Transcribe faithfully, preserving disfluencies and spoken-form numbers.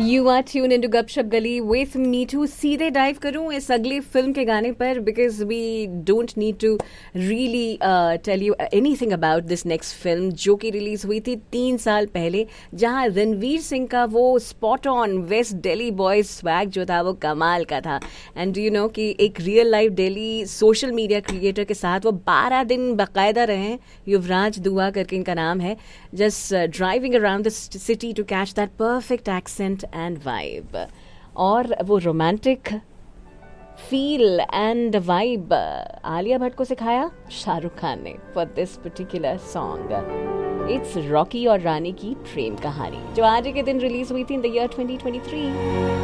You are tune into गपशप गली with me to. सीधे डाइव करूं इस अगली फिल्म के गाने पर, because we don't need to really tell you anything about this next film, जो कि रिलीज हुई थी तीन साल पहले, जहां रणवीर सिंह का वो spot on waste Delhi boys swag जो था वो कमाल का था। एंड यू नो कि एक real life Delhi social media creator के साथ वो बारह दिन बाकायदा रहे। युवराज दुआ करके इनका नाम है। Just driving around the city to catch that perfect accent and vibe, और वो romantic feel and vibe Alia Bhatt को सिखाया शाहरुख खान ने for this particular song. It's Rocky और रानी की प्रेम कहानी, जो आज के दिन रिलीज हुई थी in the year twenty twenty three.